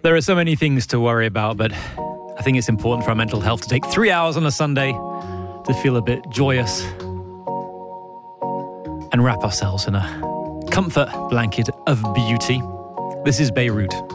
There are so many things to worry about, but I think it's important for our mental health to take 3 hours on a Sunday to feel a bit joyous and wrap ourselves in a comfort blanket of beauty. This is Beirut.